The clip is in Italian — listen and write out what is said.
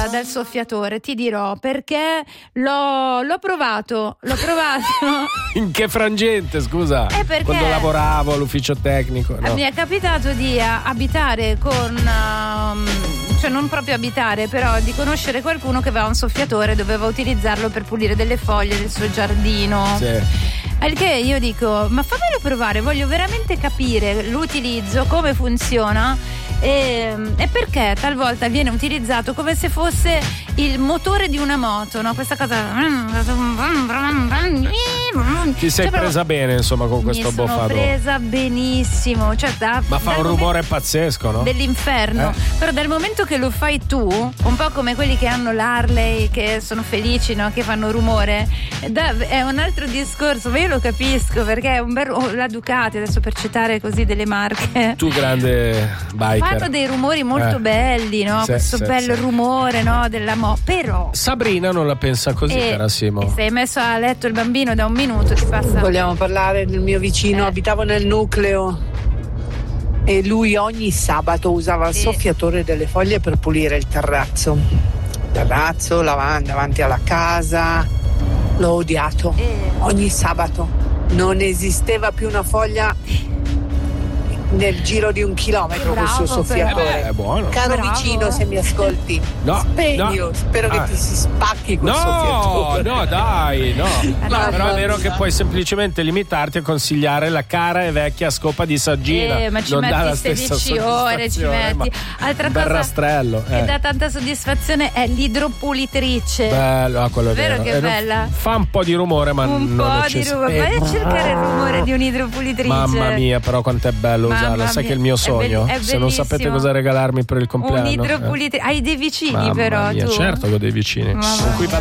dal soffiatore, ti dirò, perché l'ho provato. In che frangente, scusa? Perché quando lavoravo all'ufficio tecnico, no? Mi è capitato di abitare cioè non proprio abitare, però di conoscere qualcuno che aveva un soffiatore, doveva utilizzarlo per pulire delle foglie del suo giardino. Sì. Al che io dico, ma fammelo provare, voglio veramente capire l'utilizzo, come funziona e perché talvolta viene utilizzato come se fosse il motore di una moto, no? Questa cosa. Ti sei presa bene, insomma, con questo boffato. Mi sono presa benissimo, cioè ma fa un rumore pazzesco, no? Dell'inferno. Però dal momento che lo fai tu, un po' come quelli che hanno l'Harley, che sono felici, no? Che fanno rumore, è un altro discorso, ma io lo capisco, perché è un bel la Ducati, adesso per citare così delle marche. Tu grande biker. Fanno dei rumori molto belli, no? Sì, questo bello rumore, no? Della però Sabrina non la pensa così, cara Simo. Se hai messo a letto il bambino da un minuto ti passa. Vogliamo parlare del mio vicino, abitavo nel nucleo e lui ogni sabato usava il soffiatore delle foglie per pulire il terrazzo, lavanda davanti alla casa. L'ho odiato ogni sabato, non esisteva più una foglia nel giro di 1 chilometro col suo soffiatore. È buono. Caro vicino, se mi ascolti, spero che ti si spacchi col soffiatore. No, dai, no. Però è vero che puoi semplicemente limitarti a consigliare la cara e vecchia scopa di saggina. Ma ci non dà la metti stessa 16 ore, ci metti. Altra cosa rastrello, che dà tanta soddisfazione è l'idropulitrice. Bello, quello è vero. Che bella. Fa un po' di rumore, ma un non po' di rumore. Vai a cercare il rumore di un'idropulitrice. Mamma mia, però quanto è bello usarla. Sai che è il mio sogno. È se non sapete cosa regalarmi per il compleanno. Un'idropulitrice. Hai dei vicini, Mamma però mia, tu. certo che ho dei vicini. Con cui